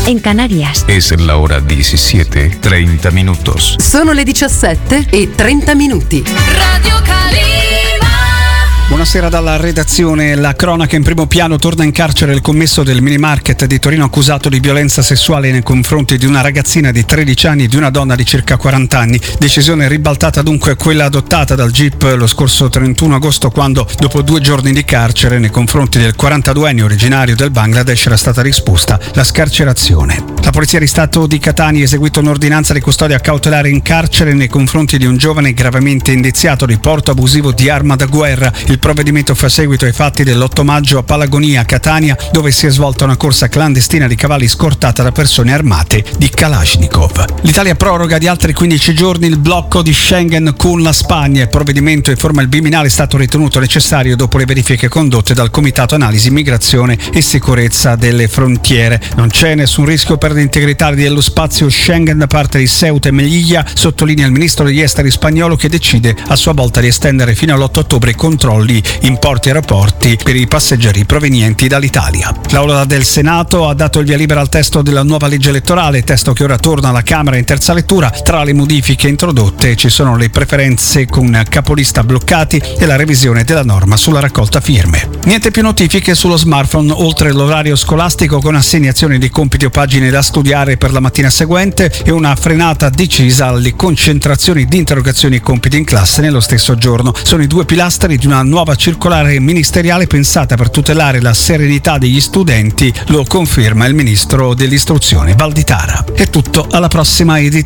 en Canarias. Es la hora 17:30 minutos. Sono le 17:30. Radio Calima. Buonasera dalla redazione. La cronaca in primo piano. Torna in carcere il commesso del minimarket di Torino accusato di violenza sessuale nei confronti di una ragazzina di 13 anni e di una donna di circa 40 anni. Decisione ribaltata dunque quella adottata dal GIP lo scorso 31 agosto, quando dopo 2 giorni di carcere nei confronti del 42enne originario del Bangladesh era stata disposta la scarcerazione. La Polizia di Stato di Catania ha eseguito un'ordinanza di custodia cautelare in carcere nei confronti di un giovane gravemente indiziato di porto abusivo di arma da guerra. Il provvedimento fa seguito ai fatti dell'8 maggio a Palagonia, Catania, dove si è svolta una corsa clandestina di cavalli scortata da persone armate di Kalashnikov. L'Italia proroga di altri 15 giorni il blocco di Schengen con la Spagna. Il provvedimento in forma il Viminale è stato ritenuto necessario dopo le verifiche condotte dal Comitato Analisi Migrazione e Sicurezza delle Frontiere. Non c'è nessun rischio per l'integrità dello spazio Schengen da parte di Ceuta e Melilla, sottolinea il ministro degli esteri spagnolo, che decide a sua volta di estendere fino all'8 ottobre i controlli in porti e aeroporti per i passeggeri provenienti dall'Italia. L'Aula del Senato ha dato il via libera al testo della nuova legge elettorale, testo che ora torna alla Camera in terza lettura. Tra le modifiche introdotte ci sono le preferenze con capolista bloccati e la revisione della norma sulla raccolta firme. Niente più notifiche sullo smartphone oltre l'orario scolastico, con assegnazione di compiti o pagine da studiare per la mattina seguente e una frenata decisa alle concentrazioni di interrogazioni e compiti in classe nello stesso giorno. Sono i 2 pilastri di una nuova circolare ministeriale pensata per tutelare la serenità degli studenti, lo conferma il ministro dell'istruzione Valditara. È tutto, alla prossima edizione.